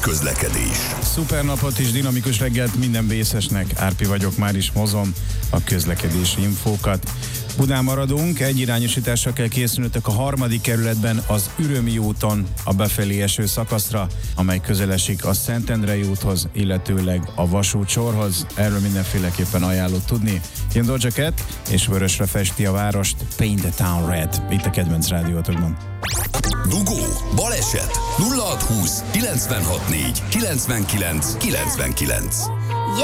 közlekedés. Szuper napot és dinamikus reggelt minden vészesnek. Árpi vagyok, már is hozom a közlekedési infókat. Budán maradunk, egyirányosításra kell készülnötök a 3. kerületben az Ürömi úton a befelé eső szakaszra, amely közelesik a Szentendrei úthoz, illetőleg a vasútsorhoz. Erről mindenféleképpen ajánlott tudni. Jön Doja Cat, és vörösre festi a várost Paint the Town Red. Itt a kedvenc rádiótokban. Dugó, baleset 0620 964 99 99.